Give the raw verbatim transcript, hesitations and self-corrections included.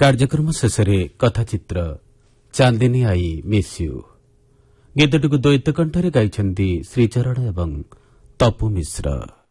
କାର୍ଯ୍ୟକ୍ରମ ଶେଷରେ କଥାଚିତ୍ର ଚାନ୍ଦିନୀ ଆଇ ମିସ୍ ୟୁ ଗୀତଟିକୁ ଦ୍ୱୈତ କଣ୍ଠରେ ଗାଇଛନ୍ତି ଶ୍ରୀଚରଣ ଏବଂ ତପୁ ମିଶ୍ର।